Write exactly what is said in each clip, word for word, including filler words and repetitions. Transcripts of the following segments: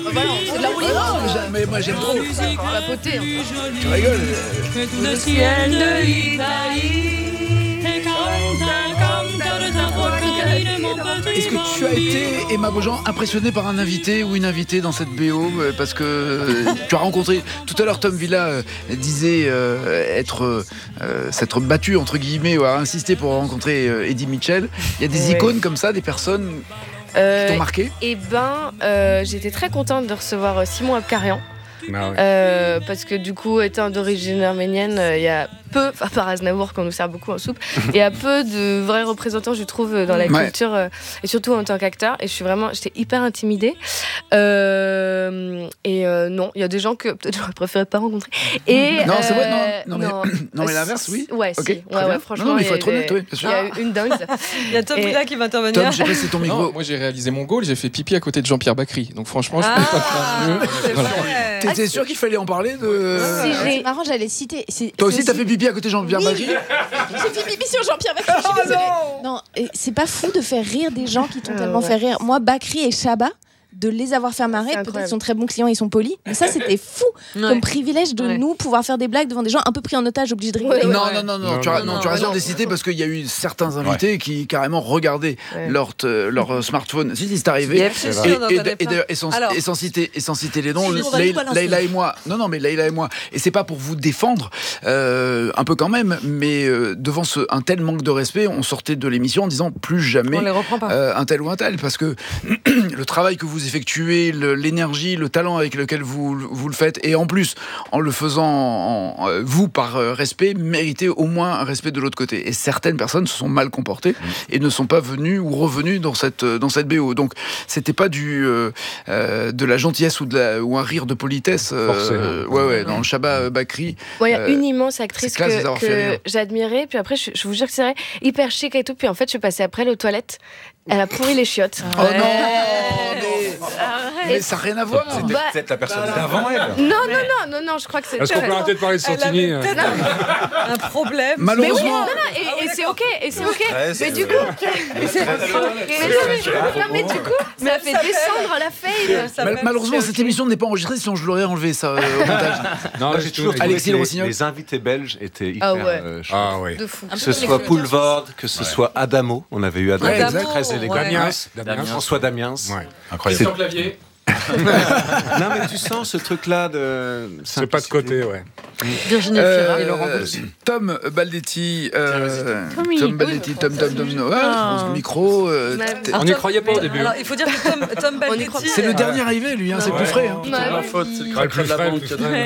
Ah bah non, c'est de la roue libre. Ah non, mais moi j'aime trop. Papoter. Tu rigoles. Le ciel de l'Italie. Est-ce que tu as été, Emma Beaujean, impressionné par un invité ou une invitée dans cette B O? Parce que tu as rencontré, tout à l'heure Tom Villa euh, disait euh, être, euh, s'être battu entre guillemets ou avoir insisté pour rencontrer euh, Eddie Mitchell. Il y a des ouais. icônes comme ça, des personnes euh, qui t'ont marqué? Eh ben, euh, j'étais très contente de recevoir Simon Abkarian. Ah ouais. euh, parce que du coup, étant d'origine arménienne, il euh, y a peu, enfin par Aznavour qu'on nous sert beaucoup en soupe, il y a peu de vrais représentants, je trouve, dans la ouais. culture euh, et surtout en tant qu'acteur. Et je suis vraiment, j'étais hyper intimidée. Euh, et euh, non, il y a des gens que peut-être j'aurais préféré pas rencontrer. Et non, euh, c'est vrai, non, non, mais, non, non, mais l'inverse, oui. Ouais, okay, si, ouais, ouais, franchement, non, non, il faut être honnête, oui, bien sûr. Il y a eu une dingue. Il y a Tom Villa qui va intervenir. Tom, je sais pas si c'est ton micro. Non, moi j'ai réalisé mon goal, j'ai fait pipi à côté de Jean-Pierre Bacry. Donc franchement, je ah, peux pas faire mieux. T'étais sûr qu'il fallait en parler de. Si, c'est marrant, j'allais citer. C'est, Toi aussi, aussi, t'as fait pipi à côté de Jean-Pierre oui. Bacry. J'ai fait pipi sur Jean-Pierre Bacry. Je suis désolée. Non, c'est pas fou de faire rire des gens qui t'ont euh, tellement ouais. fait rire. Moi, Bacry et Chabat, de les avoir fait marrer, peut-être qu'ils sont très bons clients, ils sont polis. Mais ça, c'était fou ouais. comme privilège de ouais. nous pouvoir faire des blagues devant des gens un peu pris en otage, obligés de rigoler. Ouais, non, ouais. non, non, non, non, tu as, non, non, tu as raison de les citer parce qu'il y a eu certains invités ouais. qui carrément regardaient ouais. leur, euh, leur euh, smartphone. Si, si, c'est arrivé. Yep, c'est et, et, et, et, et, sans, et, sans citer, et sans citer les noms, Leïla et moi. Non, non, mais Leïla et moi. Et c'est pas pour vous défendre, euh, un peu quand même, mais euh, devant ce, un tel manque de respect, on sortait de l'émission en disant plus jamais euh, un tel ou un tel. Parce que le travail que vous effectuez, l'énergie, le talent avec lequel vous, vous le faites, et en plus, en le faisant, en, en, vous, par respect, méritez au moins un respect de l'autre côté. Et certaines personnes se sont mal comportées et ne sont pas venues ou revenues dans cette, dans cette B O. Donc, c'était pas du, euh, euh, de la gentillesse ou, de la, ou un rire de politesse. Euh, ouais, ouais, dans Chabat Bacry. Il ouais, y a euh, une immense actrice que, que j'admirais, puis après, je, je vous jure que c'est vrai, hyper chic et tout, puis en fait, je suis passée après elle aux toilettes. Elle a pourri les chiottes. Oh ouais. non mais... mais ça n'a rien à voir. C'était bah... peut-être la personne d'avant elle. Non, non, non, non, non, je crois que c'est... Est-ce qu'on peut arrêter de parler de Santini? Elle avait un problème. Malheureusement. Mais oui, non, non, et, et c'est ok, et c'est ok. Ouais, c'est mais du coup... mais c'est... Non, mais du coup, ça fait descendre la fame. Mal, malheureusement, cette émission n'est pas enregistrée, sinon je l'aurais enlevé, ça, au montage. Non, j'ai toujours Alexis Rossignol. Les invités belges étaient hyper... Ah ouais. Ah ouais. De fou. Que ce soit Poulvord, que ce soit Adamo. On avait eu Adamo. Très élégant. Damiens. Damiens. François Damiens. Ouais. Incroyable. Christian Clavier. Non mais tu sens ce truc là de c'est pas de côté ouais. Virginie Fira et Laurent Gaultier. Tom Baldetti euh, Tom Baldetti Tom Tom Tom no, ah, oh. micro euh, on n'y croyait pas au début. Alors il faut dire que Tom, Tom Baldetti c'est le dernier arrivé lui hein, c'est plus frais hein. C'est ma faute, c'est le crack de la banque.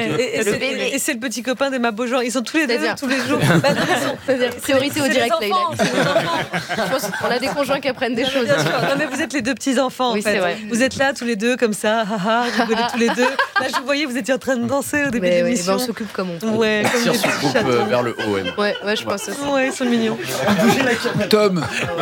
Et c'est le petit copain d'Emma Beaujean, ils sont tous les deux tous les jours. Priorité au direct là. On a des conjoints qui apprennent des choses. Non mais vous êtes les deux petits enfants en fait. Vous êtes là tous les deux comme ça, haha, vous rigolez tous les deux. Là je vous voyais, vous étiez en train de danser au début de l'émission. On s'occupe comme on peut. Ouais, comme des petits chatons. Euh, vers le haut. Ouais, ouais, je pense aussi. Ouais, ils sont mignons. Tom.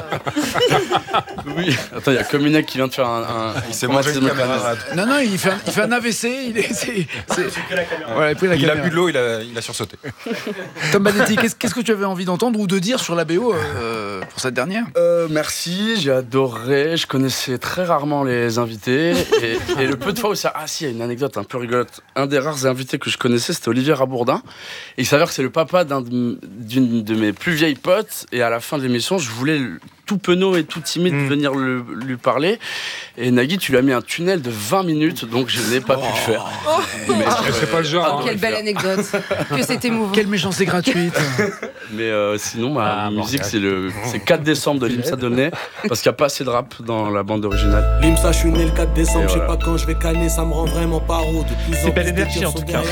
Oui. Attends, il y a Cominac qui vient de faire un. un... Il s'est mangé une caméra. Non, non, il fait un, il fait un A V C. Il est. C'est, c'est... Ouais, il a, pris la il a bu de l'eau, il a, il a sursauté. Tom Baldetti, qu'est-ce, qu'est-ce que tu avais envie d'entendre ou de dire sur la B O euh, pour cette dernière? euh, Merci, j'ai adoré. Je connaissais très rarement les invités. Et, et le peu de fois où ça. Ah, si, il y a une anecdote un peu rigolote. Un des rares invités que je connaissais, c'était Olivier Rabourdin. Et il s'avère que c'est le papa d'un de, d'une de mes plus vieilles potes. Et à la fin de l'émission, je voulais tout penaud et tout timide mmh. venir le, lui parler. Et Nagui, tu lui as mis un tunnel de vingt minutes, donc je n'ai pas oh. pu le faire. Oh. Mais ah. c'est pas le genre. Oh, hein, quelle belle anecdote. Que c'était émouvant. Quelle méchanceté gratuite. Mais euh, sinon, ma ah, musique, bon, c'est le c'est quatre décembre de Limsa Donné, parce qu'il n'y a pas assez de rap dans la bande originale. Limsa, je suis né le quatre décembre, je sais pas quand je vais canner, ça me rend vraiment paro. C'est belle énergie en tout cas.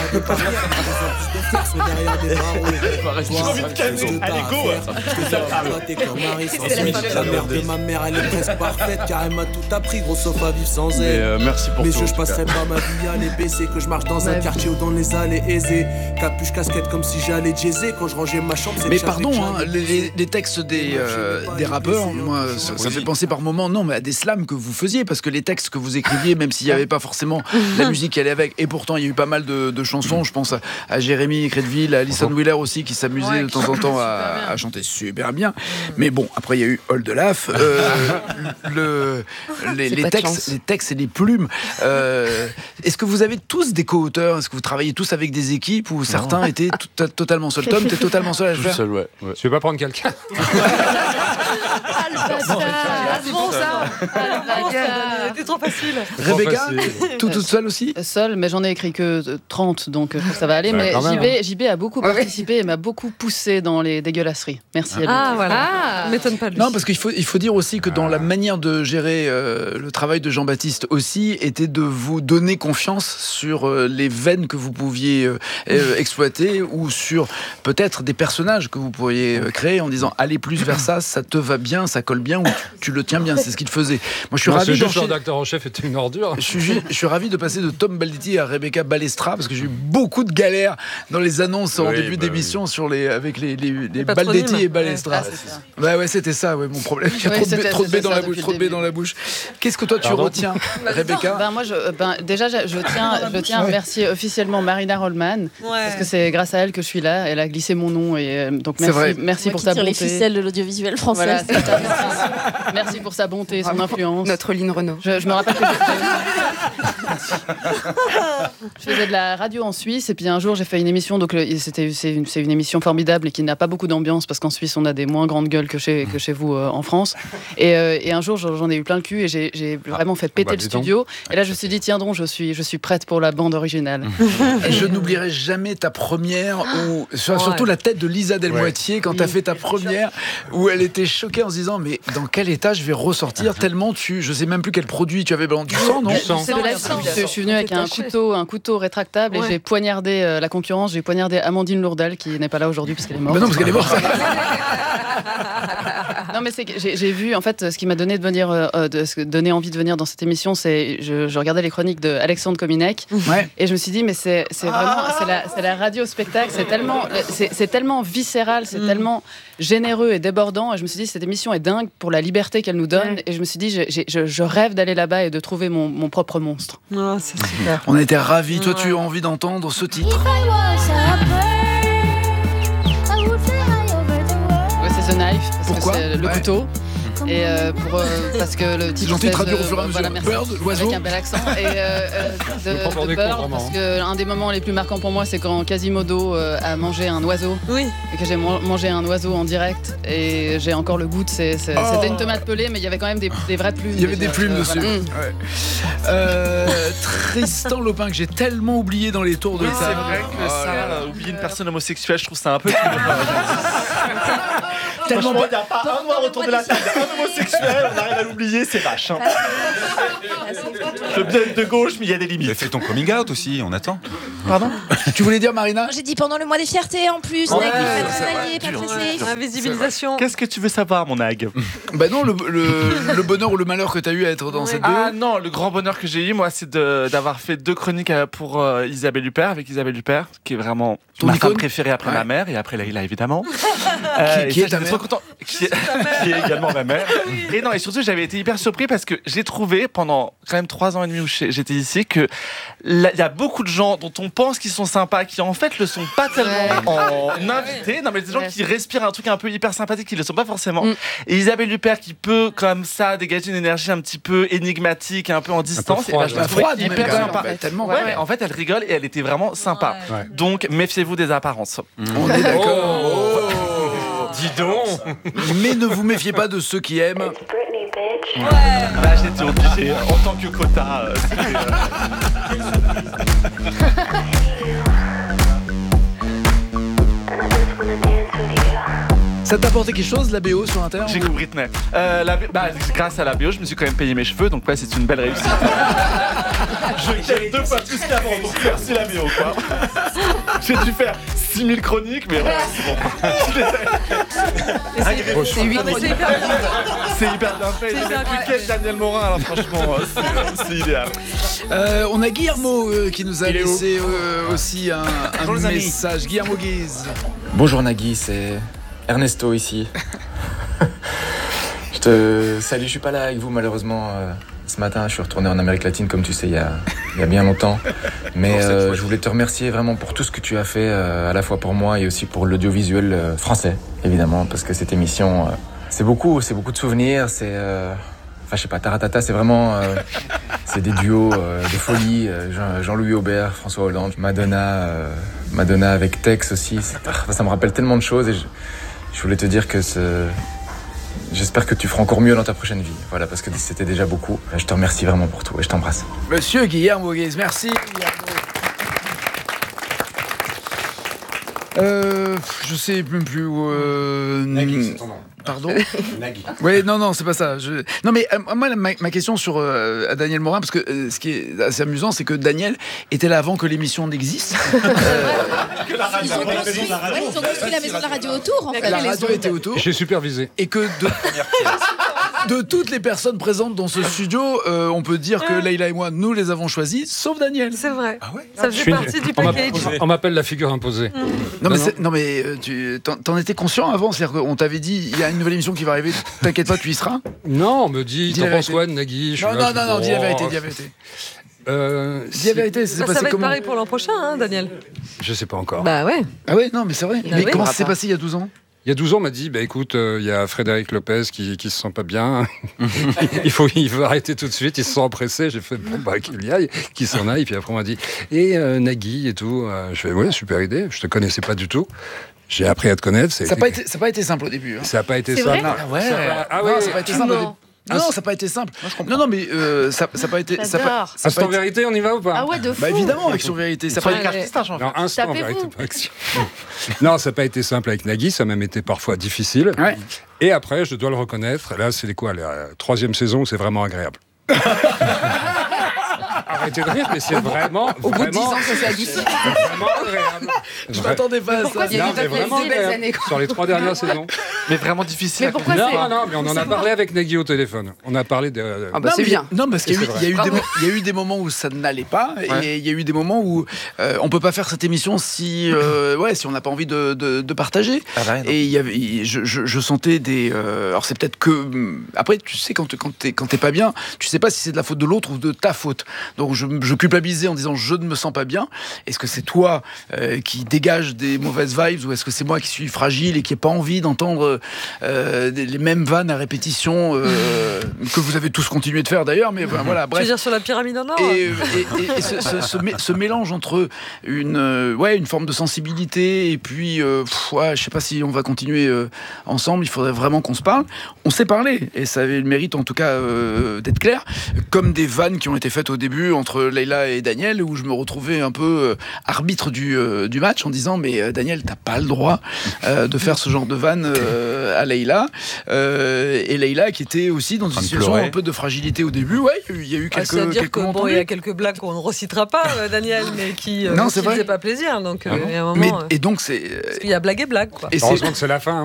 La mère de ma mère, elle est presque parfaite, car elle m'a tout appris, gros sauf à vivre sans elle. Mais euh, merci pour Mais tout. Mais je passerai pas ma vie à les baisser, que je marche dans un quartier ou dans les allées aisées. Capuche, casquette, comme si j'allais jazzer quand je rangeais ma chambre. Mais pardon, hein, les, les textes des, euh, des rappeurs, moi, ça, ça fait penser par moments, non, mais à des slams que vous faisiez, parce que les textes que vous écriviez, même s'il n'y avait pas forcément la musique qui allait avec, et pourtant il y a eu pas mal de, de chansons, je pense à, à Jérémy Crédville, à Alison Wheeler aussi, qui s'amusait ouais, de temps en temps à, à chanter super bien. Mais bon, après il y a eu Hall de l'A F, euh, le, les, les, textes, les textes et les plumes. Euh, est-ce que vous avez tous des co-auteurs? Est-ce que vous travaillez tous avec des équipes ou certains étaient tout, totalement seuls? Tom, t'es totalement seul à le faire? Seul, ouais, ouais. Tu veux pas prendre quelqu'un? Bon, ça c'était trop facile. Rebecca, tout toute seule aussi? Seule, mais j'en ai écrit que trente, donc ça va aller. Mais J B, J B a beaucoup participé et m'a beaucoup poussé dans les dégueulasseries. Merci à lui. Ah, voilà. Ah. M'étonne pas de lui. Non, parce qu'il faut, il faut dire aussi que dans la manière de gérer euh, le travail de Jean-Baptiste aussi, était de vous donner confiance sur euh, les veines que vous pouviez euh, euh, exploiter ou sur peut-être des personnages que vous pourriez euh, créer en disant allez plus vers ça, ça te va bien, ça colle bien ou tu, tu le tiens bien. C'est ce qu'il faisait. Moi, je suis non, ravi. Ce genre d'acteur en chef était une ordure. Je suis, je suis ravi de passer de Tom Baldetti à Rebecca Balestra parce que j'ai eu beaucoup de galères dans les annonces en oui, début bah d'émission oui. sur les avec les, les, les Baldetti et Balestra. Ouais, ah, bah ouais, c'était ça, ouais, mon problème. Il y a oui, trop de, trop de baies dans la bouche, trop de baies dans la bouche. Qu'est-ce que toi tu Pardon retiens, Rebecca? Ben moi, je, ben, déjà, je, je tiens, je tiens à remercier officiellement Marina Rollman ouais. parce que c'est grâce à elle que je suis là. Elle a glissé mon nom et donc merci, vrai. merci moi pour sa bonté. Les ficelles de l'audiovisuel français. Voilà, merci, merci pour sa bonté et son influence. Notre Lynn Renaud. Je, je me rappelle que je faisais de la radio en Suisse et puis un jour j'ai fait une émission. Donc c'était c'est une, c'est une émission formidable et qui n'a pas beaucoup d'ambiance parce qu'en Suisse on a des moins grandes gueules que chez que chez vous euh, en France. Et, euh, et un jour j'en ai eu plein le cul et j'ai, j'ai vraiment fait péter ah bah, le studio. Donc. Et là je me suis dit tiens donc je suis je suis prête pour la bande originale. Et je n'oublierai jamais ta première où surtout ouais. la tête de Lisa Delmoitier ouais. quand tu as fait ta première où elle était choquée en se disant mais dans quel état je vais ressortir tellement tu je sais même plus quel produit tu avais du sang non? C'est de la sang. Je suis venue avec un couteau un couteau rétractable ouais. et j'ai poignardé euh, la concurrence, j'ai poignardé Amandine Lourdel qui n'est pas là aujourd'hui parce qu'elle est morte. Mais non parce qu'elle est morte. Non mais c'est que j'ai, j'ai vu en fait ce qui m'a donné de venir euh, de ce donné envie de venir dans cette émission, c'est je, je regardais les chroniques de Alexandre Kominek ouais. et je me suis dit mais c'est c'est vraiment c'est la c'est la radio spectacle, c'est tellement c'est, c'est tellement viscéral, c'est mm. tellement généreux et débordant et je me suis dit cette émission est dingue pour la liberté qu'elle nous donne ouais. et je me suis dit j'ai, j'ai, je, je rêve d'aller là-bas et de trouver mon, mon propre monstre. Oh, c'est super. On était ravis. Toi, ouais. tu as envie d'entendre ce titre? Ouais, c'est The Knife. Parce Pourquoi que c'est le ouais. couteau. Et euh, pour, euh, parce que le titre c'est traduire au fur et à mesure. Bird, l'oiseau. Avec un bel accent. Et euh, de, de Bird, parce que un des moments les plus marquants pour moi, c'est quand Quasimodo euh, a mangé un oiseau. Oui. Et que j'ai mangé un oiseau en direct. Et j'ai encore le goût de c'est, c'est, oh. C'était une tomate pelée, mais il y avait quand même des, des vraies plumes. Il y avait déjà, des plumes euh, dessus. Voilà. Ouais. Euh, Tristan Lopin, que j'ai tellement oublié dans les tours de oui, table. C'est vrai que oh ça, là, oublier une personne homosexuelle, je trouve ça un peu. Tellement il n'y a pas un noir autour de la table, il y a un homosexuel, on arrive à l'oublier, c'est vache. Hein. Je veux bien être de gauche, mais il y a des limites. Mais fais ton coming out aussi, on attend. Pardon? Tu voulais dire, Marina? J'ai dit pendant le mois des fiertés en plus, ouais, avec pas pressé. La visibilisation. Qu'est-ce que tu veux savoir, mon hag? Bah non, le, le, le bonheur ou le malheur que tu as eu à être dans ouais. cette B O. Ah non, le grand bonheur que j'ai eu, moi, c'est de, d'avoir fait deux chroniques pour euh, Isabelle Huppert, avec Isabelle Huppert, qui est vraiment Ton ma icône femme préférée après ouais. ma mère, et après Leïla, évidemment. euh, qui, qui est ta mère content, qui, est, qui est également ma mère. Et non, et surtout, j'avais été hyper surpris parce que j'ai trouvé, pendant quand même trois ans et demi où j'étais ici, que il y a beaucoup de gens dont on pense qu'ils sont sympas, qui en fait le sont pas tellement ouais. en invité. Non, mais des gens ouais. qui respirent un truc un peu hyper sympathique, qui le sont pas forcément. Mm. Et Isabelle Huppert qui peut, comme ça, dégager une énergie un petit peu énigmatique, un peu en distance. Un peu froide, et ben, je la froide, hyper sympa. Bah, tellement. Ouais, ouais. En fait, elle rigole et elle était vraiment sympa. Ouais. Ouais. Donc, méfiez-vous des apparences. Mm. On est d'accord. Oh. Oh. Dis donc. Mais ne vous méfiez pas de ceux qui aiment. Ouais. Là, j'étais obligé, en tant que quota. Euh, c'était, euh... Ça t'a apporté quelque chose, la B O sur Inter? J'ai cru Britney. Euh, la, bah, grâce à la B O, je me suis quand même payé mes cheveux, donc ouais, c'est une belle réussite. Je gagne deux fois plus qu'avant, donc merci la B O, quoi. J'ai dû faire six mille chroniques, mais ouais, c'est bon. C'est, c'est, huit c'est hyper bien. C'est hyper bien fait. J'ai plus Daniel Morin, alors franchement, c'est, c'est idéal. Euh, on a Guillermo euh, qui nous a Il laissé euh, aussi un, un message. Guillermo Guise. Bonjour Nagui, c'est Ernesto ici. Je te salue, je suis pas là avec vous malheureusement. Euh, ce matin, je suis retourné en Amérique latine, comme tu sais, il y a, il y a bien longtemps. Mais euh, je voulais te remercier vraiment pour tout ce que tu as fait, euh, à la fois pour moi et aussi pour l'audiovisuel euh, français, évidemment, parce que cette émission, euh, c'est beaucoup, c'est beaucoup de souvenirs, c'est... Euh... Enfin, je sais pas, Taratata, c'est vraiment... Euh, c'est des duos euh, de folie. Euh, Jean, Jean-Louis Aubert, François Hollande, Madonna, euh, Madonna avec Tex aussi. Enfin, ça me rappelle tellement de choses et je, je voulais te dire que ce... J'espère que tu feras encore mieux dans ta prochaine vie. Voilà, parce que c'était déjà beaucoup. Je te remercie vraiment pour tout et je t'embrasse. Monsieur Guillermo Guèze, merci. Euh, je sais même plus où. Euh... Nagui, c'est ton nom. Pardon. Nagui. Oui, non, non, c'est pas ça. Je... Non, mais euh, moi, ma, ma question sur euh, à Daniel Morin, parce que euh, ce qui est assez amusant, c'est que Daniel était là avant que l'émission n'existe. euh... Ils ont construit la, ouais, ils ont construit la maison de la radio autour, en fait. La radio était autour. J'ai supervisé. Et que de, de toutes les personnes présentes dans ce studio, euh, on peut dire que Leïla et moi, nous les avons choisis, sauf Daniel. C'est vrai. Ah ouais. Ça faisait partie une... du package. On m'appelle la figure imposée. Mmh. Non, mais, non, mais euh, tu t'en, t'en étais conscient avant? C'est-à-dire qu'on t'avait dit, il y a une nouvelle émission qui va arriver, t'inquiète pas, tu y seras? Non, on me dit, t'en penses quoi de Nagui? Non, non, non, non, dis la vérité, dis la vérité. Euh, dis la vérité, c'est ça, passé ça va être comment? pareil pour l'an prochain, hein, Daniel? Je sais pas encore. Bah ouais. Ah ouais, non, mais c'est vrai. Bah mais oui. comment ça s'est passé il y a douze ans? Il y a douze ans, on m'a dit, bah, écoute, il euh, y a Frédéric Lopez qui, qui se sent pas bien. il, faut, il veut arrêter tout de suite, il se sent pressé. J'ai fait, bon, bah, qu'il y aille, qu'il s'en aille. Puis après, on m'a dit, et euh, Nagui et tout. Euh, je fais, ouais, super idée. Je te connaissais pas du tout. J'ai appris à te connaître. Ça n'a pas, pas été simple au début. Hein. Ça n'a pas été c'est simple. Vrai ah ouais. Ça pas, ah ouais, non, ça n'a pas été simple au début. Non, non, ça n'a pas été simple. Moi, non, non, mais euh, ça n'a pas été. Ça pas, ça Instant été... vérité, on y va ou pas? Ah ouais, de fou. Bah évidemment, avec son vérité. Ça pas été cartistage, en fait. Non, instant vérité, pas action. Non, ça n'a pas été simple avec Nagui, ça a même été parfois difficile. Ouais. Et après, je dois le reconnaître, là, c'est quoi, la troisième saison, c'est vraiment agréable. Arrêtez de rire, mais c'est vraiment. Au vraiment, bout de dix ans, ça s'est adouci. Vraiment agréable. Je m'attendais pas à pourquoi ça. Il y a non, mais vraiment des belles années. sur les trois dernières saisons. Mais vraiment difficile. Mais pourquoi non, c'est... non, non, mais on en a parlé avec Nagui au téléphone. On a parlé de. Ah bah non, c'est bien. Non, parce qu'il y a, eu, il y, a eu des, il y a eu des moments où ça n'allait pas, ouais. Et il y a eu des moments où euh, on peut pas faire cette émission si, euh, ouais, si on n'a pas envie de, de, de partager. Ah bah, et il y avait, je, je, je sentais des. Euh, alors c'est peut-être que après, tu sais, quand, quand t'es quand t'es pas bien, tu sais pas si c'est de la faute de l'autre ou de ta faute. Donc je, je culpabilisais en disant je ne me sens pas bien. Est-ce que c'est toi euh, qui dégage des mauvaises vibes ou est-ce que c'est moi qui suis fragile et qui n'ai pas envie d'entendre euh, les mêmes vannes à répétition euh, que vous avez tous continué de faire d'ailleurs, mais ben, voilà, bref. Tu veux dire sur la pyramide en or? Et, et, et, et ce, ce, ce, ce mélange entre une, euh, ouais, une forme de sensibilité et puis, euh, pff, ouais, je sais pas si on va continuer euh, ensemble, il faudrait vraiment qu'on se parle. On s'est parlé et ça avait le mérite en tout cas euh, d'être clair, comme des vannes qui ont été faites au début entre Leïla et Daniel, où je me retrouvais un peu euh, arbitre du, euh, du match en disant mais euh, Daniel, t'as pas le droit euh, de faire ce genre de vannes euh, à Leïla. Euh, et Leïla qui était aussi dans une situation un peu de fragilité au début. Ouais, il y a eu quelques, ah, c'est-à-dire quelques que, bon, il y a quelques blagues qu'on ne recitera pas, euh, Daniel, mais qui ne euh, faisaient pas plaisir. Donc, euh, ah y a un moment, mais, euh, et donc c'est. Parce qu'il y a blague et blague, quoi. Et heureusement que c'est la fin. Hein,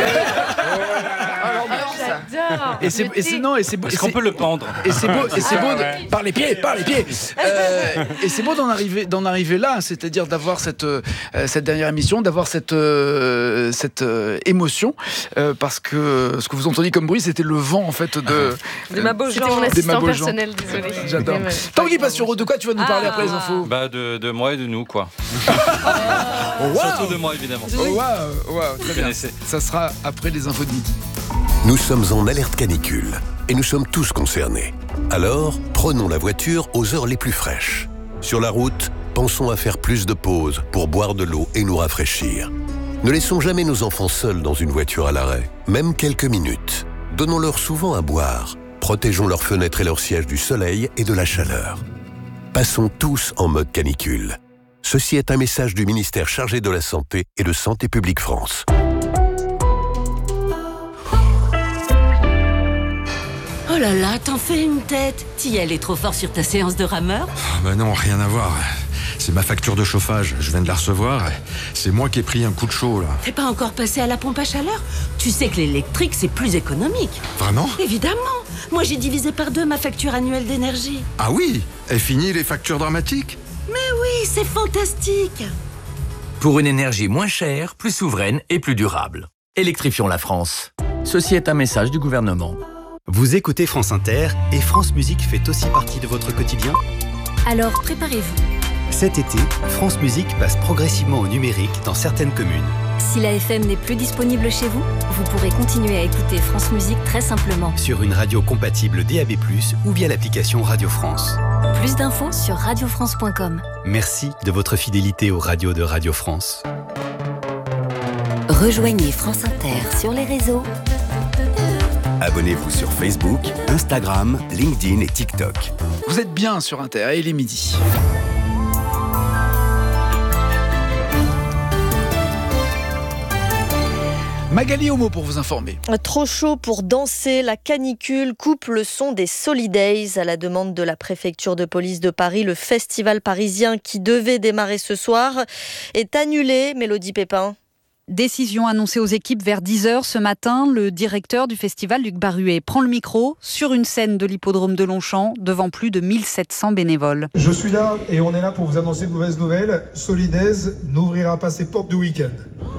Et c'est, et c'est non et c'est beau. Est-ce qu'on peut le pendre? Et c'est beau, et c'est beau de, par les pieds, par les pieds. Euh, et c'est beau d'en arriver, d'en arriver là, c'est-à-dire d'avoir cette euh, cette dernière émission, d'avoir cette euh, cette euh, émotion, euh, parce que ce que vous entendiez comme bruit, c'était le vent en fait de. Des Mabojans. C'était mon assistant personnel, désolé. J'adore. Tanguy Pastureau, de quoi tu vas nous parler ah, après les infos? Bah de, de moi et de nous quoi. Oh, wow. Surtout de moi évidemment. Oh, wow, wow, très bien. Ça sera après les infos de midi. Nous sommes en alerte canicule et nous sommes tous concernés. Alors, prenons la voiture aux heures les plus fraîches. Sur la route, pensons à faire plus de pauses pour boire de l'eau et nous rafraîchir. Ne laissons jamais nos enfants seuls dans une voiture à l'arrêt, même quelques minutes. Donnons-leur souvent à boire. Protégeons leurs fenêtres et leurs sièges du soleil et de la chaleur. Passons tous en mode canicule. Ceci est un message du ministère chargé de la Santé et de Santé publique France. Oh là là, t'en fais une tête. T'y allais trop fort sur ta séance de rameur? Oh bah non, rien à voir. C'est ma facture de chauffage, je viens de la recevoir. C'est moi qui ai pris un coup de chaud, là. T'es pas encore passé à la pompe à chaleur? Tu sais que l'électrique, c'est plus économique. Vraiment? Évidemment. Moi, j'ai divisé par deux ma facture annuelle d'énergie. Ah oui? Est fini les factures dramatiques? Mais oui, c'est fantastique. Pour une énergie moins chère, plus souveraine et plus durable. Électrifions la France. Ceci est un message du gouvernement. Vous écoutez France Inter et France Musique fait aussi partie de votre quotidien? Alors préparez-vous. Cet été, France Musique passe progressivement au numérique dans certaines communes. Si la F M n'est plus disponible chez vous, vous pourrez continuer à écouter France Musique très simplement. Sur une radio compatible D A B plus, ou via l'application Radio France. Plus d'infos sur radio france point com. Merci de votre fidélité aux radios de Radio France. Rejoignez France Inter sur les réseaux. Abonnez-vous sur Facebook, Instagram, LinkedIn et TikTok. Vous êtes bien sur Inter et il est midi. Magali Homo pour vous informer. Trop chaud pour danser, la canicule coupe le son des Solidays. À la demande de la préfecture de police de Paris, le festival parisien qui devait démarrer ce soir est annulé. Mélodie Pépin. Décision annoncée aux équipes vers dix heures ce matin. Le directeur du festival, Luc Barruet, prend le micro sur une scène de l'hippodrome de Longchamp devant plus de mille sept cents bénévoles. Je suis là et on est là pour vous annoncer une mauvaise nouvelle. Solidays n'ouvrira pas ses portes du week-end. Quoi ?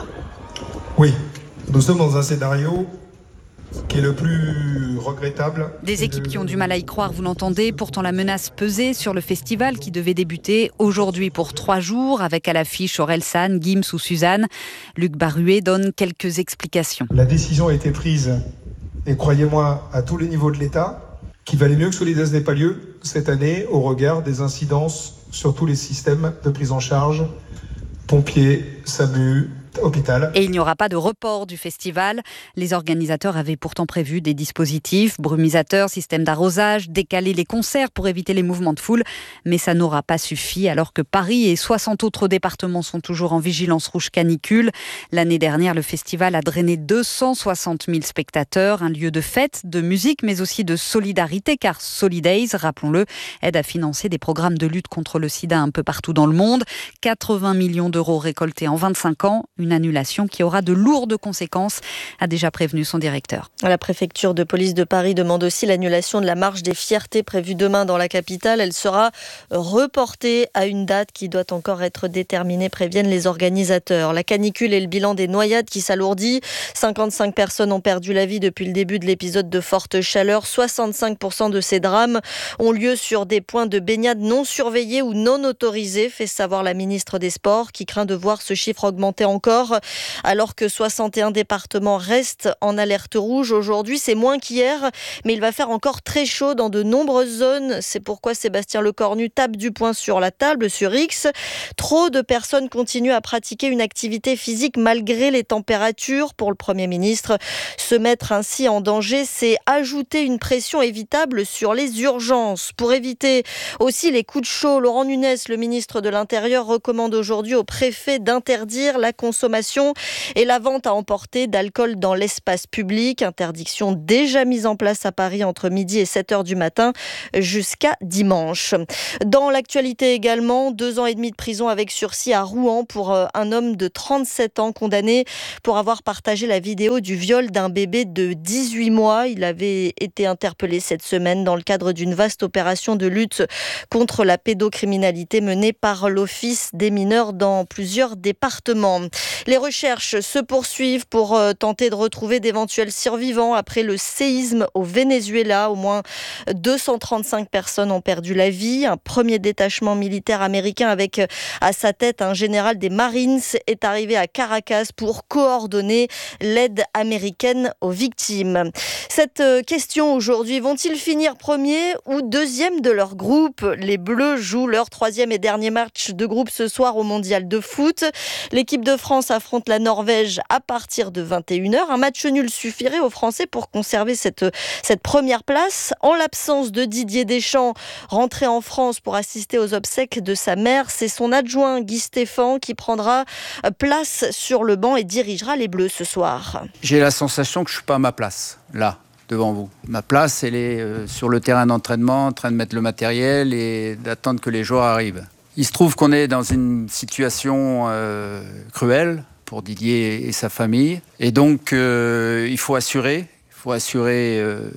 Oui, nous sommes dans un scénario qui est le plus regrettable. Des équipes qui ont du mal à y croire, vous l'entendez. Pourtant, la menace pesait sur le festival qui devait débuter aujourd'hui pour trois jours, avec à l'affiche Orelsan, Gims ou Suzanne. Luc Barruet donne quelques explications. La décision a été prise, et croyez-moi, à tous les niveaux de l'État, qu'il valait mieux que Solidays n'ait pas lieu cette année au regard des incidences sur tous les systèmes de prise en charge, pompiers, SAMU, hôpital. Et il n'y aura pas de report du festival. Les organisateurs avaient pourtant prévu des dispositifs, brumisateurs, système d'arrosage, décaler les concerts pour éviter les mouvements de foule. Mais ça n'aura pas suffi alors que Paris et soixante autres départements sont toujours en vigilance rouge canicule. L'année dernière, le festival a drainé deux cent soixante mille spectateurs, un lieu de fête, de musique, mais aussi de solidarité, car Solidays, rappelons-le, aide à financer des programmes de lutte contre le sida un peu partout dans le monde. quatre-vingts millions d'euros récoltés en vingt-cinq ans. Une annulation qui aura de lourdes conséquences, a déjà prévenu son directeur. La préfecture de police de Paris demande aussi l'annulation de la marche des fiertés prévue demain dans la capitale. Elle sera reportée à une date qui doit encore être déterminée, préviennent les organisateurs. La canicule et le bilan des noyades qui s'alourdit. cinquante-cinq personnes ont perdu la vie depuis le début de l'épisode de forte chaleur. soixante-cinq pour cent de ces drames ont lieu sur des points de baignade non surveillés ou non autorisés, fait savoir la ministre des Sports, qui craint de voir ce chiffre augmenter encore. Alors que soixante et un départements restent en alerte rouge. Aujourd'hui, c'est moins qu'hier, mais il va faire encore très chaud dans de nombreuses zones. C'est pourquoi Sébastien Lecornu tape du poing sur la table, sur X. Trop de personnes continuent à pratiquer une activité physique malgré les températures. Pour le Premier ministre, se mettre ainsi en danger, c'est ajouter une pression évitable sur les urgences. Pour éviter aussi les coups de chaud, Laurent Nunez, le ministre de l'Intérieur, recommande aujourd'hui au préfet d'interdire la consommation et la vente à emporter d'alcool dans l'espace public. Interdiction déjà mise en place à Paris entre midi et sept heures du matin jusqu'à dimanche. Dans l'actualité également, deux ans et demi de prison avec sursis à Rouen pour un homme de trente-sept ans condamné pour avoir partagé la vidéo du viol d'un bébé de dix-huit mois. Il avait été interpellé cette semaine dans le cadre d'une vaste opération de lutte contre la pédocriminalité menée par l'Office des mineurs dans plusieurs départements. Les recherches se poursuivent pour tenter de retrouver d'éventuels survivants après le séisme au Venezuela. Au moins deux cent trente-cinq personnes ont perdu la vie. Un premier détachement militaire américain avec à sa tête un général des Marines est arrivé à Caracas pour coordonner l'aide américaine aux victimes. Cette question aujourd'hui, vont-ils finir premier ou deuxième de leur groupe ? Les Bleus jouent leur troisième et dernier match de groupe ce soir au Mondial de foot. L'équipe de France affronte la Norvège à partir de vingt et une heures. Un match nul suffirait aux Français pour conserver cette, cette première place. En l'absence de Didier Deschamps, rentré en France pour assister aux obsèques de sa mère, c'est son adjoint Guy Stéphane qui prendra place sur le banc et dirigera les Bleus ce soir. J'ai la sensation que je ne suis pas à ma place, là, devant vous. Ma place, elle est euh, sur le terrain d'entraînement, en train de mettre le matériel et d'attendre que les joueurs arrivent. Il se trouve qu'on est dans une situation euh, cruelle pour Didier et sa famille. Et donc, euh, il faut assurer, il faut assurer euh,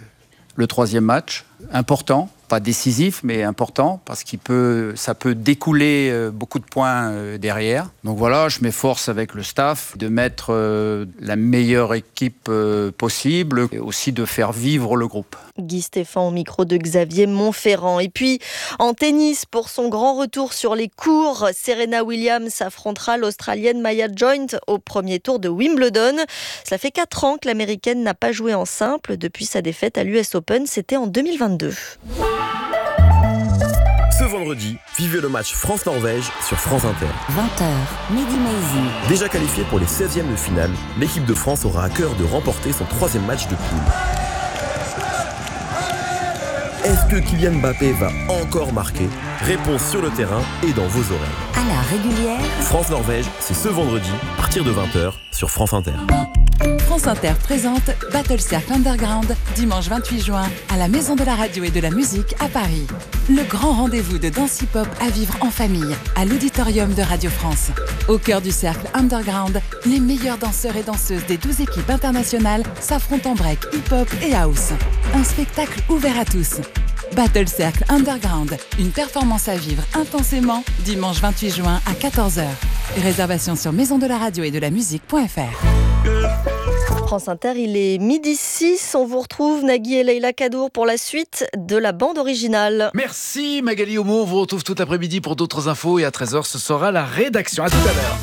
le troisième match. Important, pas décisif, mais important, parce qu'il peut, ça peut découler euh, beaucoup de points euh, derrière. Donc voilà, je m'efforce avec le staff de mettre euh, la meilleure équipe euh, possible et aussi de faire vivre le groupe. Guy Stéphane au micro de Xavier Montferrand. Et puis, en tennis, pour son grand retour sur les courts, Serena Williams affrontera l'Australienne Maya Joint au premier tour de Wimbledon. Cela fait quatre ans que l'Américaine n'a pas joué en simple depuis sa défaite à l'U S Open, c'était en deux mille vingt-deux. Ce vendredi, vivez le match France-Norvège sur France Inter. vingt heures, Mehdi Maizi. Déjà qualifiée pour les seizièmes de finale, l'équipe de France aura à cœur de remporter son troisième match de poule. Est-ce que Kylian Mbappé va encore marquer? Réponse sur le terrain et dans vos oreilles. À la régulière. France-Norvège, c'est ce vendredi, à partir de vingt heures, sur France Inter. France Inter présente Battle Circle Underground, dimanche vingt-huit juin, à la Maison de la Radio et de la Musique à Paris. Le grand rendez-vous de danse hip-hop à vivre en famille, à l'auditorium de Radio France. Au cœur du Cercle Underground, les meilleurs danseurs et danseuses des douze équipes internationales s'affrontent en break, hip-hop et house. Un spectacle ouvert à tous. Battle Circle Underground, une performance à vivre intensément, dimanche vingt-huit juin à quatorze heures. Réservation sur maison de la radio et de la musique.fr. France Inter, il est midi six. On vous retrouve, Nagui et Leïla Kadour, pour la suite de la bande originale. Merci Magali Homo. On vous retrouve tout après-midi pour d'autres infos. Et à treize heures, ce sera la rédaction. À tout à l'heure.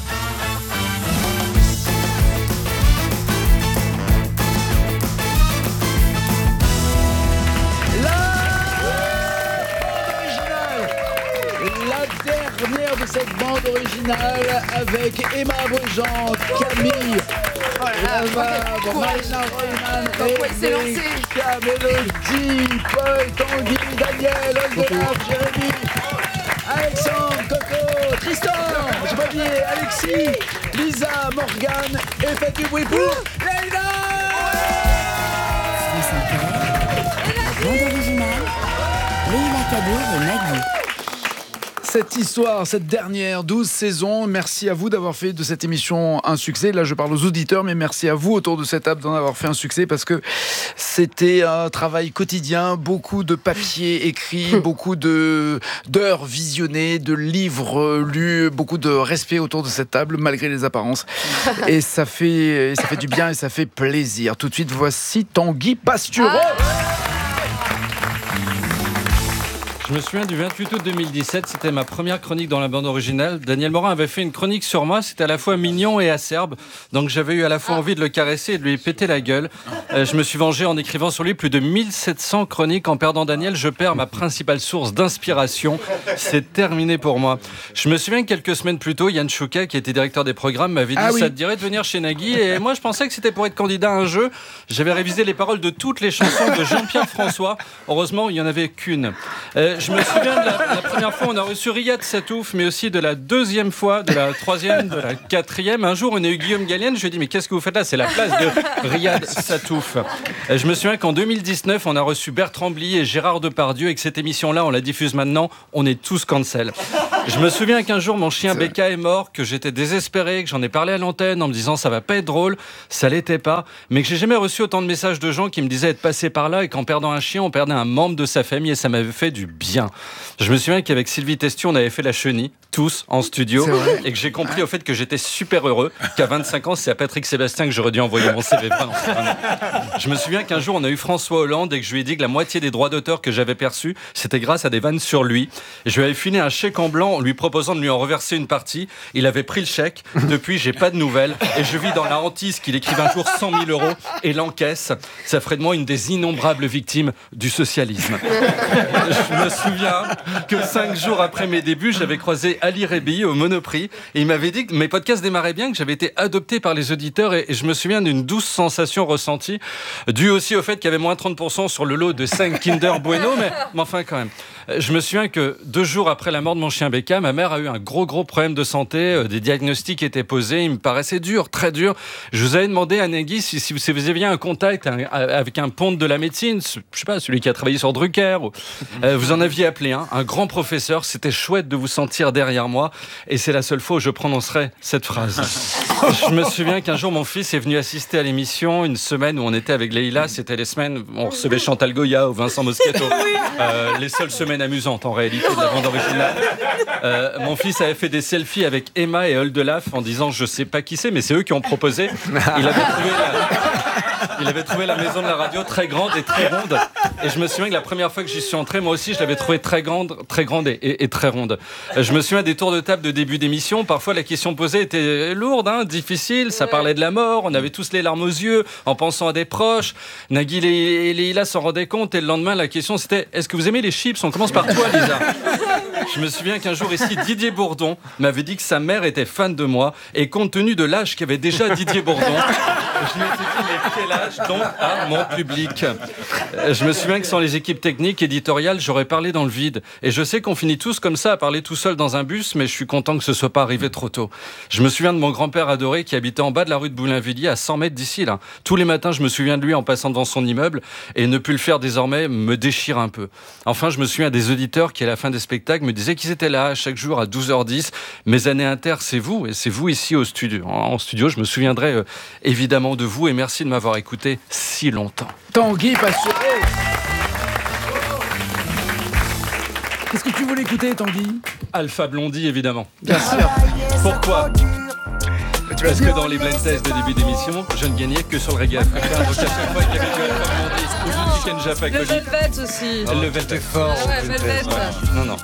Dernière de cette bande originale avec Emma Beaujean, Camille, Ava, Marina Royman, Rebecca, Mélodie, Paul, Tanguy, Daniel, Oldelaf, Jérémy, Alexandre, Coco, Tristan, j'ai pas oublié, Alexis, Lisa, Morgane et faites du bruit pour Leïla. Bande originale, Leïla Kadour et Nagui. Cette histoire, cette dernière douze saisons, merci à vous d'avoir fait de cette émission un succès. Là, je parle aux auditeurs, mais merci à vous autour de cette table d'en avoir fait un succès parce que c'était un travail quotidien, beaucoup de papiers écrits, beaucoup de, d'heures visionnées, de livres lus, beaucoup de respect autour de cette table, malgré les apparences. Et ça fait, et ça fait du bien et ça fait plaisir. Tout de suite, voici Tanguy Pastureau. Ah Je me souviens du vingt-huit août deux mille dix-sept, c'était ma première chronique dans la bande originale. Daniel Morin avait fait une chronique sur moi, c'était à la fois mignon et acerbe, donc j'avais eu à la fois envie de le caresser et de lui péter la gueule. Euh, je me suis vengé en écrivant sur lui plus de mille sept cents chroniques. En perdant Daniel, je perds ma principale source d'inspiration. C'est terminé pour moi. Je me souviens que quelques semaines plus tôt, Yann Chouquet, qui était directeur des programmes, m'avait dit ah oui. Ça te dirait de venir chez Nagui. Et moi, je pensais que c'était pour être candidat à un jeu. J'avais révisé les paroles de toutes les chansons de Jean-Pierre François. Heureusement, il n'y en avait qu'une. Euh, Je me souviens de la, la première fois où on a reçu Riyad Satouf, mais aussi de la deuxième fois, de la troisième, de la quatrième. Un jour, on a eu Guillaume Gallienne. Je lui ai dit, mais qu'est-ce que vous faites là? C'est la place de Riyad Satouf. Et je me souviens qu'en deux mille dix-neuf, on a reçu Bertrand Blier et Gérard Depardieu. Et que cette émission-là, on la diffuse maintenant. On est tous cancel. Je me souviens qu'un jour, mon chien Becca est mort, que j'étais désespéré, que j'en ai parlé à l'antenne en me disant, ça va pas être drôle. Ça l'était pas. Mais que j'ai jamais reçu autant de messages de gens qui me disaient être passés par là et qu'en perdant un chien, on perdait un membre de sa famille et ça m'avait fait du bien. Je me souviens qu'avec Sylvie Testion, on avait fait la chenille, tous en studio, et que j'ai compris au fait que j'étais super heureux, qu'à vingt-cinq ans, c'est à Patrick Sébastien que j'aurais dû envoyer mon C V. Je me souviens qu'un jour, on a eu François Hollande et que je lui ai dit que la moitié des droits d'auteur que j'avais perçus, c'était grâce à des vannes sur lui. Et je lui avais filé un chèque en blanc en lui proposant de lui en reverser une partie. Il avait pris le chèque. Depuis, j'ai pas de nouvelles. Et je vis dans la hantise qu'il écrive un jour cent mille euros et l'encaisse. Ça ferait de moi une des innombrables victimes du socialisme. Je me souviens que cinq jours après mes débuts, j'avais croisé Ali Rebi au Monoprix et il m'avait dit que mes podcasts démarraient bien, que j'avais été adopté par les auditeurs et, et je me souviens d'une douce sensation ressentie, due aussi au fait qu'il y avait moins trente pour cent sur le lot de cinq Kinder Bueno, mais, mais enfin quand même. Je me souviens que deux jours après la mort de mon chien Becca, ma mère a eu un gros gros problème de santé, euh, des diagnostics étaient posés, il me paraissait dur, très dur. Je vous avais demandé à Nagui si, si, si vous aviez un contact un, avec un ponte de la médecine, je sais pas, celui qui a travaillé sur Drucker, ou, euh, vous en aviez appelé un, un grand professeur, c'était chouette de vous sentir derrière moi et c'est la seule fois où je prononcerai cette phrase. Je me souviens qu'un jour mon fils est venu assister à l'émission, une semaine où on était avec Leïla, c'était les semaines où on recevait Chantal Goya ou Vincent Moscato, euh, les seules semaines amusante en réalité de la bande originale. Euh, mon fils avait fait des selfies avec Emma et Oldelaf en disant je sais pas qui c'est mais c'est eux qui ont proposé. Il avait trouvé la... Il avait trouvé la maison de la radio très grande et très ronde. Et je me souviens que la première fois que j'y suis entré, moi aussi, je l'avais trouvée très grande, très grande et, et, et très ronde. Je me souviens des tours de table de début d'émission. Parfois, la question posée était lourde, hein, difficile. Ça parlait de la mort. On avait tous les larmes aux yeux en pensant à des proches. Nagui et Leïla s'en rendaient compte. Et le lendemain, la question, c'était « Est-ce que vous aimez les chips ?» On commence par toi, Lisa. Je me souviens qu'un jour ici, Didier Bourdon m'avait dit que sa mère était fan de moi. Et compte tenu de l'âge qu'avait déjà Didier Bourdon, je m'étais dit, mais quel âge donc à mon public? Je me souviens que sans les équipes techniques, éditoriales, j'aurais parlé dans le vide. Et je sais qu'on finit tous comme ça à parler tout seul dans un bus, mais je suis content que ce soit pas arrivé trop tôt. Je me souviens de mon grand-père adoré qui habitait en bas de la rue de Boulainvilliers, à cent mètres d'ici, là. Tous les matins, je me souviens de lui en passant devant son immeuble, et ne plus le faire désormais me déchire un peu. Enfin, je me souviens des auditeurs qui, à la fin des spectacles, me disaient qu'ils étaient là chaque jour à douze heures dix. Mes années inter, c'est vous, et c'est vous ici au studio. En studio, je me souviendrai euh, évidemment de vous, et merci de m'avoir écouté si longtemps. Tanguy Pastureau. Qu'est-ce que tu voulais écouter, Tanguy? Alpha Blondie, évidemment. Bien sûr. Pourquoi? Parce que dans les blind tests de début d'émission, je ne gagnais que sur le reggae africain. Donc à chaque fois, il y avait du Alpha Blondie ou du Chicken Jaffa Coli. Le Velvet aussi. Le Velvet fort. Ouais, Velvet. Ouais. Non, non.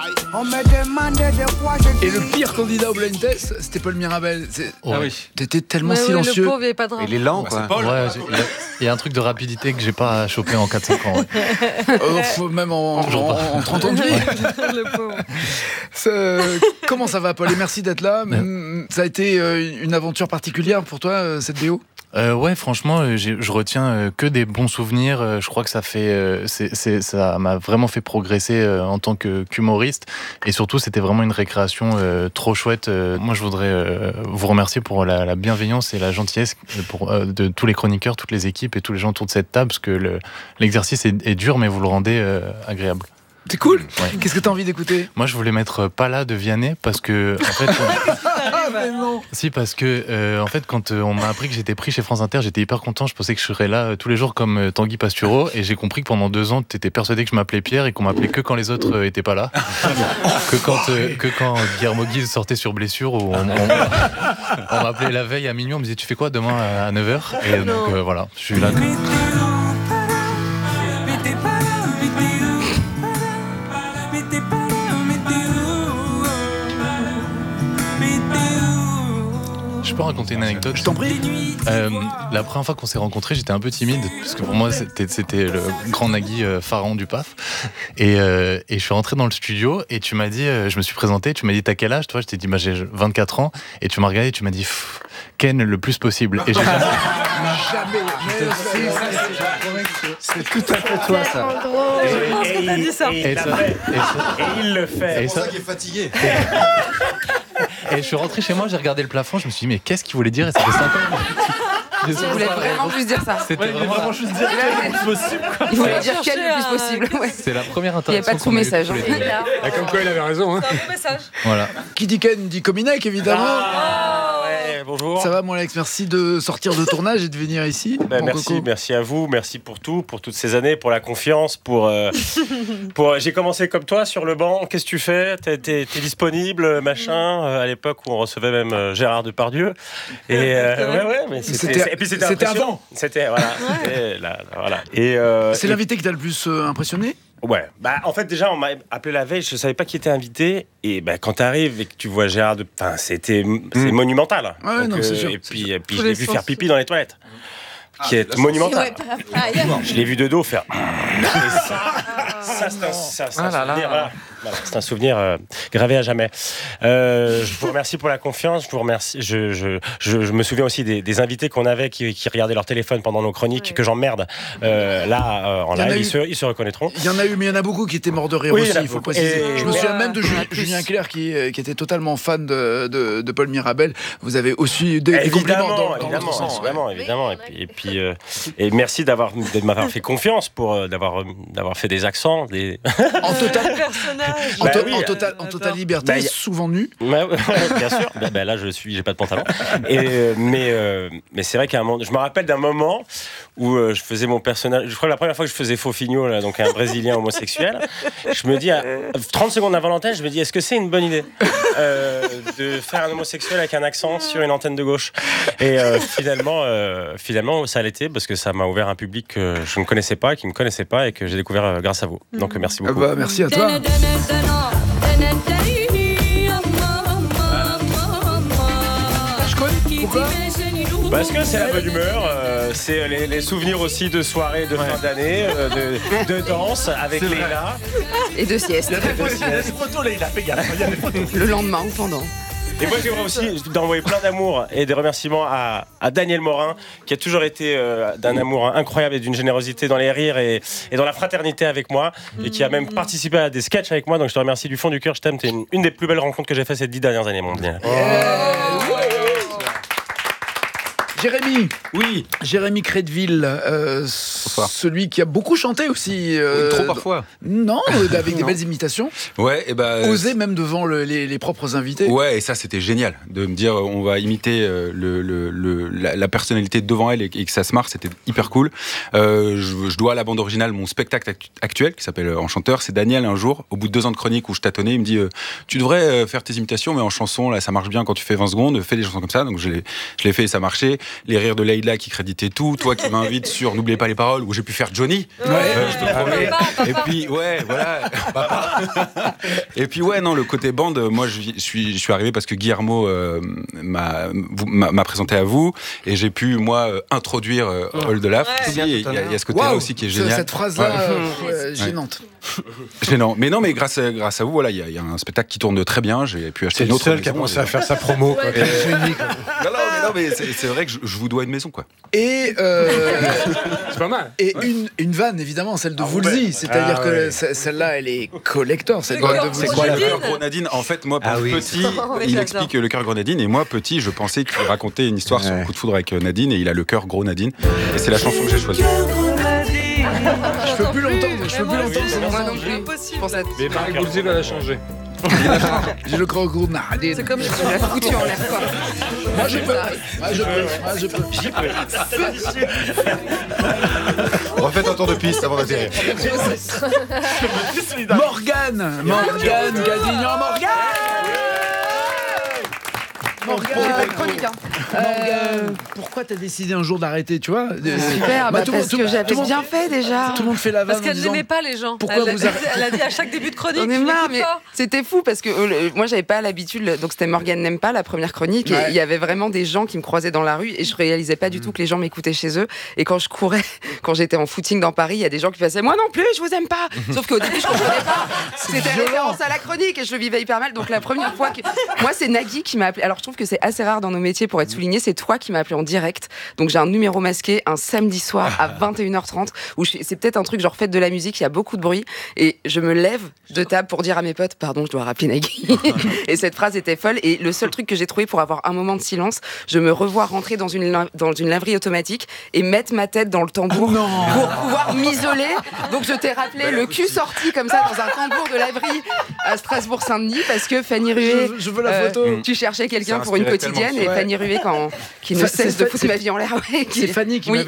Et le pire candidat au blind test, c'était Paul Mirabel. C'est... Ah oui. T'étais tellement ouais, silencieux. Oui, le pauvre, il n'y avait pas de rap. Il est lent, quoi. Paul. Ouais, il y a un truc de rapidité que j'ai pas chopé en quatre cinq ans. Ouais. euh, faut même en, en, en trente ans de vie. Le pauvre. Ça, comment ça va, Paul? Et merci d'être là. Ouais. Ça a été une aventure particulière pour toi, cette B O? Euh, ouais, franchement, j'ai, je retiens euh, que des bons souvenirs. Euh, je crois que ça fait, euh, c'est, c'est, ça m'a vraiment fait progresser euh, en tant que, qu'humoriste. Et surtout, c'était vraiment une récréation euh, trop chouette. Euh, moi, je voudrais euh, vous remercier pour la, la bienveillance et la gentillesse pour, euh, de tous les chroniqueurs, toutes les équipes et tous les gens autour de cette table, parce que le, l'exercice est, est dur, mais vous le rendez euh, agréable. C'est cool. Ouais. Qu'est-ce que t'as envie d'écouter? Moi, je voulais mettre Pala de Vianney parce que, en fait, mais non. Si, parce que euh, en fait, quand euh, on m'a appris que j'étais pris chez France Inter, j'étais hyper content. Je pensais que je serais là euh, tous les jours comme euh, Tanguy Pastureau, et j'ai compris que pendant deux ans, t'étais persuadé que je m'appelais Pierre et qu'on m'appelait que quand les autres euh, étaient pas là, que quand euh, que quand Guillermo Guise sortait sur blessure, ou on, on, on m'appelait la veille à minuit, on me disait tu fais quoi demain à neuf heures, et donc euh, voilà, je suis là. Je peux raconter une anecdote? Je t'en prie. Euh, la première fois qu'on s'est rencontrés, j'étais un peu timide parce que pour moi c'était, c'était le grand Nagui euh, pharaon du P A F. Et, euh, et je suis rentré dans le studio et tu m'as dit, euh, je me suis présenté, tu m'as dit t'as quel âge toi? Je t'ai dit bah j'ai vingt-quatre ans, et tu m'as regardé et tu m'as dit Ken le plus possible. Et j'ai jamais. Jamais. C'est tout à fait toi ça. Je pense que t'as dit ça. Et, ça, et, ça, et il le fait. Et c'est pour ça, ça qu'il est fatigué. Et je suis rentré chez moi, j'ai regardé le plafond, je me suis dit mais qu'est-ce qu'il voulait dire? Et ça fait cinq ans. Il voulait vraiment juste dire ça. C'était ouais, vraiment, vraiment juste dire quel le plus possible. Quoi. Il voulait dire quel le plus possible. Ouais. C'est la première interaction. Il n'y a pas de sous-message. Hein. Comme quoi il avait raison. Hein. C'est un bon message. Voilà. Qui dit Ken dit Cominac, évidemment. Ah, ouais, bonjour. Ça va mon Alex, merci de sortir de tournage et de venir ici. Ben, merci, coco. Merci à vous, merci pour tout, pour toutes ces années, pour la confiance, pour, euh, pour j'ai commencé comme toi sur le banc. Qu'est-ce que tu fais? T'es, t'es, t'es disponible, machin. Euh, à l'époque où on recevait même euh, Gérard Depardieu. Et euh, ouais, ouais, mais c'était, c'était, et puis c'était, c'était avant. C'était voilà. C'était, là, là, voilà. Et euh, c'est et... l'invité qui t'a le plus euh, impressionné? Ouais, bah en fait déjà on m'a appelé la veille, je savais pas qui était invité, et bah, quand t'arrives et que tu vois Gérard, de... enfin c'était c'est mmh. monumental. Ouais, donc, non, c'est euh, sûr. Et puis, et puis Tous je l'ai vu sens. faire pipi dans les toilettes. Ah, qui est monumental. Je l'ai vu de dos faire. Et ça, ça c'est un, ça, c'est un ah souvenir, voilà. Voilà, c'est un souvenir euh, gravé à jamais. Euh, je vous remercie pour la confiance. Je vous remercie. Je, je, je, je me souviens aussi des, des invités qu'on avait qui, qui regardaient leur téléphone pendant nos chroniques, oui. que j'emmerde. Euh, là, euh, en live, ils se, ils se reconnaîtront. Il y en a eu, mais il y en a beaucoup qui étaient morts de rire oui, aussi. Il faut préciser. Et je me souviens même de Julien, Julien Clerc qui, qui était totalement fan de, de, de Paul Mirabel. Vous avez aussi des, des compliments dans, dans évidemment, sens. Évidemment, ouais. évidemment. Et puis, et, puis, euh, et merci d'avoir, de m'avoir fait confiance pour euh, d'avoir, d'avoir fait des accents, des. En total. personnage. En, to- bah oui, en, total, en totale liberté, bah, a... souvent nu. Bah, ouais, bien sûr. bah, bah, là, je suis, j'ai pas de pantalon. Et, euh, mais, euh, mais c'est vrai qu'à un moment, je me rappelle d'un moment où euh, je faisais mon personnage. Je crois que la première fois que je faisais Fofinho, là, donc un Brésilien homosexuel, je me dis, à trente secondes avant l'antenne, je me dis, est-ce que c'est une bonne idée? euh, de faire un homosexuel avec un accent sur une antenne de gauche. Et euh, finalement, euh, finalement, ça l'était parce que ça m'a ouvert un public que je ne connaissais pas, qui ne me connaissait pas et que j'ai découvert euh, grâce à vous. Donc euh, merci beaucoup. Ah bah, merci à toi. Pourquoi ? Parce que c'est la bonne humeur, euh, c'est les, les souvenirs aussi de soirées de fin d'année, euh, de, de danse avec Leïla. Et de sieste. Il y a des photos, il y a des photos Leïla, fais gaffe, il y a des photos. Le lendemain ou pendant. Et moi j'aimerais aussi d'envoyer plein d'amour et des remerciements à, à Daniel Morin, qui a toujours été euh, d'un amour incroyable et d'une générosité dans les rires et, et dans la fraternité avec moi, et qui a même participé à des sketchs avec moi. Donc je te remercie du fond du cœur, je t'aime, t'es une, une des plus belles rencontres que j'ai fait ces dix dernières années, mon Daniel. Jérémy. Oui. Jérémy Crédville, euh, celui qui a beaucoup chanté aussi. Euh, oui, trop parfois. Non, euh, avec des belles imitations. Ouais, et bah. Oser même devant le, les, les propres invités. Ouais, et ça c'était génial de me dire on va imiter euh, le, le, le, la, la personnalité devant elle et, et que ça se marre, c'était hyper cool. Euh, je, je dois à la bande originale mon spectacle actuel qui s'appelle Enchanteur. C'est Daniel un jour, au bout de deux ans de chronique où je tâtonnais, il me dit euh, tu devrais euh, faire tes imitations, mais en chanson, là ça marche bien quand tu fais vingt secondes, fais des chansons comme ça. Donc je l'ai, je l'ai fait et ça marchait. Les rires de Leïla qui créditait tout, toi qui m'invites sur N'oubliez pas les paroles où j'ai pu faire Johnny. Ouais, euh, je te promets. Et puis ouais, voilà. Et puis ouais, non, le côté bande, moi je suis, je suis arrivé parce que Guillermo euh, m'a, m'a, m'a présenté à vous et j'ai pu moi euh, introduire euh, All the Laugh. Il ouais. y, y, y a ce côté-là wow, aussi qui est génial. Cette phrase-là, ouais. euh, gênante. Gênant. Mais non, mais grâce à, grâce à vous, voilà, il y, y a un spectacle qui tourne très bien. J'ai pu acheter c'est une autre. C'est le seul qui a commencé à faire sa promo. Quoi. Et... non, non, mais, non, mais c'est, c'est vrai que je, je vous dois une maison, quoi. Et euh, c'est pas mal. Et ouais. une, une vanne, évidemment, celle de ah, Woolsey. Ouais. C'est-à-dire ah, que ouais. celle-là, elle est collector. Celle quoi, de c'est quoi le cœur grenadine? En fait, moi, ah, oui. petit, il explique le cœur grenadine. Et moi, petit, je pensais qu'il racontait une histoire ouais. sur le coup de foudre avec Nadine. Et il a le cœur gros Nadine. Et c'est la chanson que j'ai choisie. Je peux plus l'entendre. Je peux plus l'entendre. C'est impossible. Mais Marie Woolsey va la changer. J'ai le cœur gros Nadine. C'est comme je l'ai foutu en l'air, quoi. Moi, je peux. Moi, je peux. Moi, je peux. J'y peux. Refaites un tour de piste avant d'atterrir. Morgane. Morgane Cadignan. Morgane. Morgane. J'ai pas de chronique, hein. Euh... Pourquoi t'as décidé un jour d'arrêter, tu vois? Super, bah, bah, parce que j'avais monde, bien fait déjà. Tout le monde fait la vanne. Parce qu'elle disant, n'aimait pas les gens. Pourquoi elle, vous arrêtez? Elle a dit à chaque début de chronique. On est marre, mais c'était fou parce que euh, moi j'avais pas l'habitude. Donc c'était Morgane n'aime pas la première chronique. Ouais. Et il y avait vraiment des gens qui me croisaient dans la rue et je réalisais pas du tout que les gens m'écoutaient chez eux. Et quand je courais, quand j'étais en footing dans Paris, il y a des gens qui passaient moi non plus, je vous aime pas. Sauf qu'au début je comprenais pas. C'était référence à la chronique et je le vivais hyper mal. Donc la première fois que moi c'est Nagui qui m'a appelé. Alors je trouve que c'est assez rare dans nos métiers pour être souligné. C'est toi qui m'as appelé en direct. Donc j'ai un numéro masqué un samedi soir à vingt et une heures trente où je, c'est peut-être un truc genre fête de la musique, il y a beaucoup de bruit et je me lève de table pour dire à mes potes pardon, je dois rappeler Nagui. Et cette phrase était folle et le seul truc que j'ai trouvé pour avoir un moment de silence, je me revois rentrer dans une dans une laverie automatique et mettre ma tête dans le tambour oh pour pouvoir m'isoler. Donc je t'ai rappelé le cul sorti comme ça dans un tambour de laverie à Strasbourg-Saint-Denis parce que Fanny Rué, je, je veux la photo. Euh, tu cherchais quelqu'un pour une quotidienne et Fanny Rué quand qui ne cesse de foutre ma vie en l'air. Ouais, c'est Fanny qui oui.